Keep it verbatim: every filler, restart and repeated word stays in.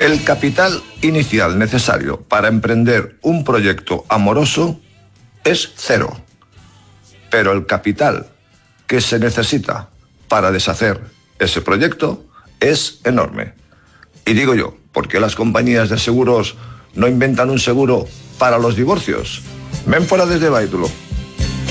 El capital inicial necesario para emprender un proyecto amoroso es cero, pero el capital que se necesita para deshacer ese proyecto es enorme. Y digo yo, ¿por qué las compañías de seguros no inventan un seguro para los divorcios? Ven fuera desde Báitulo.